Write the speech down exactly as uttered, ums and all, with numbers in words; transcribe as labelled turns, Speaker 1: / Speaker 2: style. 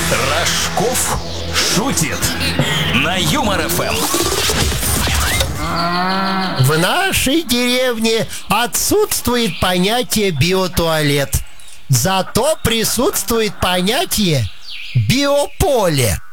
Speaker 1: Рожков шутит на Юмор эф эм.
Speaker 2: В нашей деревне отсутствует понятие биотуалет. Зато присутствует понятие биополе.